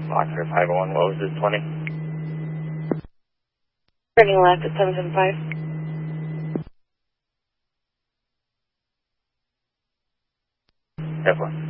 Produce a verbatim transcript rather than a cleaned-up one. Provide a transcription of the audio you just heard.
Foxtrot five oh one, what was this, twenty? Turning left at seven seven five. Definitely.